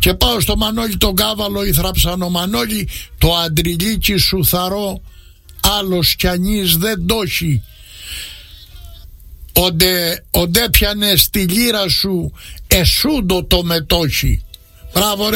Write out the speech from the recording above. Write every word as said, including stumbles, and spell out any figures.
Και πάω στο Μανώλη τον Κάβαλο, η θράψανο Μανώλη, το αντριλίκι σου θαρώ, άλλος κι ανής δεν το έχει. Οντε, οντε πιανε στη λύρα σου εσούντο το μετόχι. Μπράβο ρε.